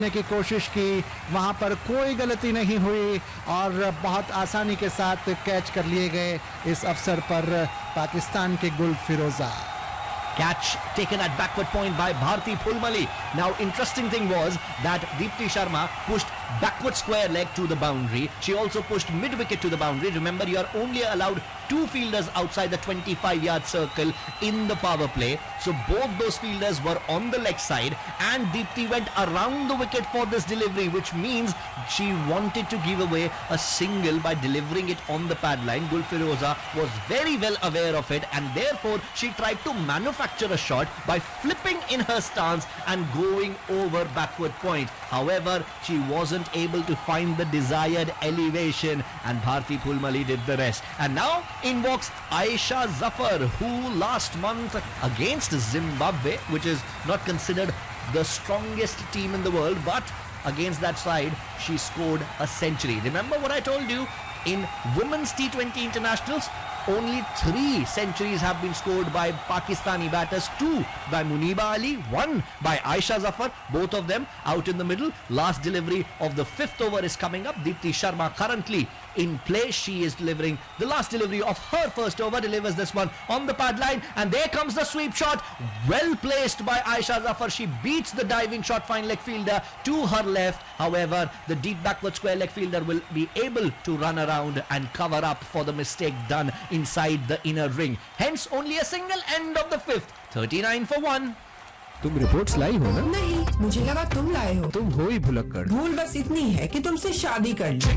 की कोशिश की, वहां पर कोई गलती नहीं हुई और बहुत आसानी के साथ कैच कर लिए गए इस अवसर पर पाकिस्तान के गुल फिरोजा। Catch taken at backward point by Bharti Phulmali. Now interesting thing was that Deepti Sharma pushed backward square leg to the boundary. She also pushed mid wicket to the boundary. Remember, you are only allowed 2 fielders outside the 25-yard circle in the power play. So both those fielders were on the leg side and Deepti went around the wicket for this delivery, which means she wanted to give away a single by delivering it on the pad line. Gul Firoza was very well aware of it and therefore she tried to manufacture a shot by flipping in her stance and going over backward point. However, she wasn't able to find the desired elevation and Bharti Phulmali did the rest. And now in walks Aisha Zafar, who last month against Zimbabwe, which is not considered the strongest team in the world, but against that side she scored a century. Remember what I told you, in women's T20 internationals only 3 centuries have been scored by Pakistani batters, 2 by Muniba Ali, 1 by Aisha Zafar, both of them out in the middle. Last delivery of the 5th over is coming up. Deepti Sharma currently in play. She is delivering the last delivery of her first over, delivers this one on the pad line and there comes the sweep shot, well placed by Aisha Zafar. She beats the diving shot fine leg fielder to her left. However, the deep backward square leg fielder will be able to run around and cover up for the mistake done inside the inner ring. Hence only a single end of the 5th. 39 for 1. तुम reports लाई हो ना? नहीं, मुझे लगा तुम लाए हो। तुम हो ही भुलक्कड़। भूल बस इतनी है कि तुमसे शादी कर ली।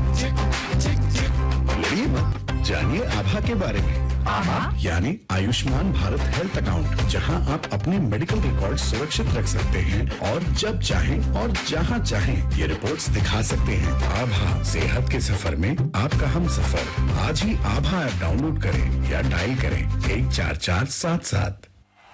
लड़िए मत, जानिए आभा के बारे में। आभा यानी आयुष्मान भारत हेल्थ अकाउंट, जहां आप अपने मेडिकल रिकॉर्ड सुरक्षित रख सकते हैं और जब चाहें और जहां चाहें ये रिपोर्ट्स दिखा सकते हैं। आभा, सेहत के सफर में आपका हम सफर। आज ही आभा ऐप डाउनलोड करें या डायल करें 14477।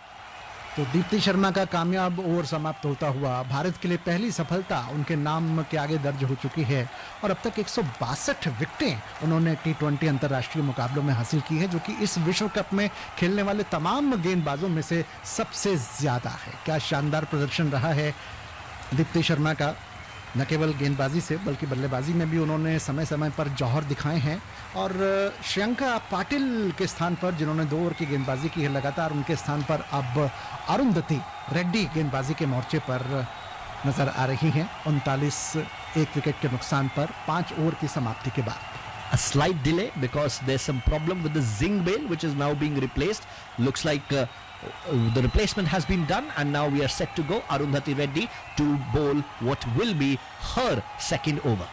तो दीप्ति शर्मा का कामयाब ओवर समाप्त होता हुआ भारत के लिए पहली सफलता उनके नाम के आगे दर्ज हो चुकी है और अब तक 162 विकेटें उन्होंने T20 अंतर्राष्ट्रीय मुकाबलों में हासिल की है, जो कि इस विश्व कप में खेलने वाले तमाम गेंदबाजों में से सबसे ज्यादा है। क्या शानदार प्रदर्शन रहा है दीप्ति शर्मा का, न केवल गेंदबाजी से बल्कि बल्लेबाजी में भी उन्होंने समय समय पर जौहर दिखाए हैं। और श्रियंका पाटिल के स्थान पर, जिन्होंने 2 ओवर की गेंदबाजी की है लगातार, उनके स्थान पर अब अरुंधति रेड्डी गेंदबाजी के मोर्चे पर नजर आ रही हैं 39 एक विकेट के नुकसान पर 5 ओवर की समाप्ति के बाद। A slight delay because there's some problem with the Zing bail which is now being replaced. Looks like the replacement has been done and now we are set to go. Arundhati Reddy to bowl what will be her second over.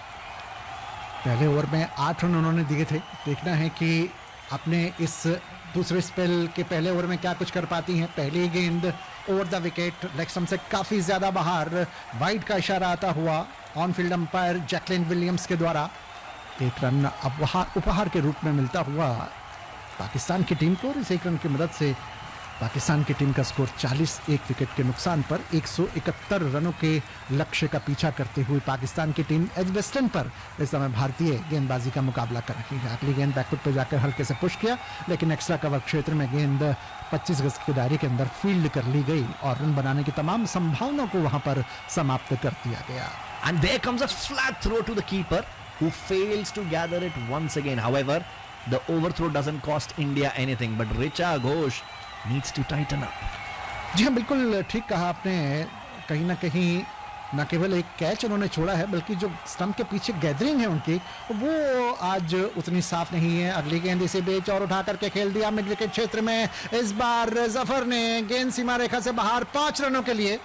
पहले over में 8 run उन्होंने दिए थे। देखना है कि अपने इस दूसरे स्पेल के पहले ओवर में क्या कुछ कर पाती हैं। पहली गेंद over the wicket, leg stump से काफी ज्यादा बाहर, वाइड का इशारा आता हुआ on field umpire Jacqueline Williams के द्वारा। 1 रन अब उपहार के रूप में मिलता हुआ पाकिस्तान की टीम को और इस 1 रन की मदद से पाकिस्तान की टीम का स्कोर 40 एक विकेट के नुकसान पर 171 रनों के लक्ष्य का पीछा करते हुए पाकिस्तान की टीम एजबेस्टन पर इस समय भारतीय गेंदबाजी का मुकाबला कर रही है। अगली गेंद बैकफुट पर जाकर हल्के से पुश किया, लेकिन एक्स्ट्रा कवर क्षेत्र में गेंद 25 गज के दायरे के अंदर फील्ड कर ली गई और रन बनाने की तमाम संभावनाओं को वहां पर समाप्त कर दिया गया। And there comes a flat throw to the keeper who fails to gather it once again. However, the overthrow doesn't cost India anything, but Richa Ghosh needs to tighten up. जी हाँ, बिल्कुल ठीक कहा आपने। कहीं ना कहीं न केवल एक कैच उन्होंने छोड़ा है बल्कि जो स्टंप के पीछे गैदरिंग है उनकी वो आज उतनी साफ नहीं है। अगली गेंद इसे बेच और उठा करके खेल दिया मिड विकेट क्षेत्र में। इस बार जफर ने गेंद सीमा रेखा से बाहर 5 रनों के लिए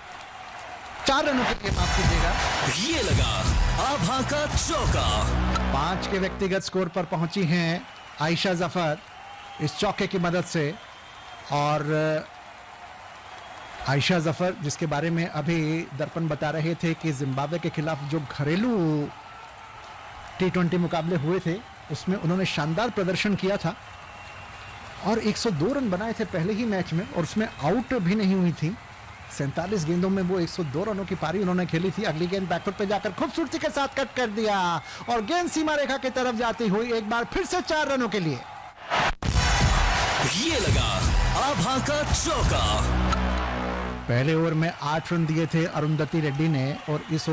4 रनों के लिए माफ कीजिएगा। ये लगा आभा का चौका। 5 के व्यक्तिगत स्कोर पर पहुंची हैं आयशा जफर इस चौके की मदद से। और आयशा जफर, जिसके बारे में अभी दर्पण बता रहे थे कि जिम्बाब्वे के खिलाफ जो घरेलू T20 मुकाबले हुए थे उसमें उन्होंने शानदार प्रदर्शन किया था और 102 रन बनाए थे पहले ही मैच में और उसमें आउट भी नहीं हुई थी। 47 गेंदों में वो 102 रनों की पारी उन्होंने खेली थी। अगली गेंद बैकफुट पे जाकर खूबसूरती के साथ कट कर दिया और गेंद सीमा रेखा की तरफ जाती हुई एक बार फिर से 4 रनों के लिए। ये लगा आभा का चौका। पहले ओवर में 8 रन दिए थे अरुंधति रेड्डी ने और इस